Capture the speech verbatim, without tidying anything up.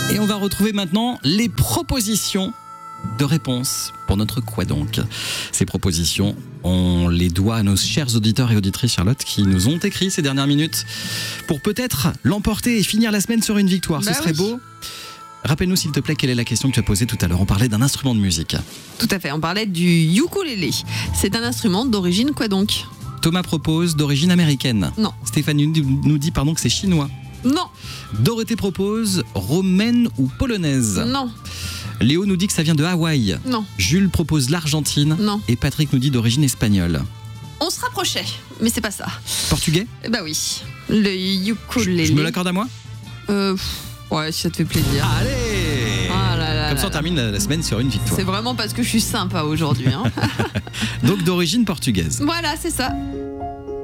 Et on va retrouver maintenant les propositions de réponses pour notre quoi donc. Ces propositions, on les doit à nos chers auditeurs et auditrices, Charlotte, qui nous ont écrit ces dernières minutes pour peut-être l'emporter et finir la semaine sur une victoire. Bah Ce serait oui. beau. Rappelle-nous s'il te plaît quelle est la question que tu as posée tout à l'heure. On parlait d'un instrument de musique. Tout à fait, on parlait du ukulélé. C'est un instrument d'origine quoi donc? Thomas propose d'origine américaine. Non. Stéphanie nous dit pardon que c'est chinois. Non, Dorothée propose romaine ou polonaise. non, Léo nous dit que ça vient de Hawaï. non, Jules propose l'Argentine. non. Et Patrick nous dit d'origine espagnole. On se rapprochait, mais c'est pas ça. Portugais? Eh bah oui, le ukulélé. Je me l'accorde à moi? Euh, pff, ouais, si ça te fait plaisir. Allez! Ah là là Comme là ça on là. termine la semaine sur une victoire. C'est vraiment parce que je suis sympa aujourd'hui. Hein. Donc d'origine portugaise. Voilà, c'est ça.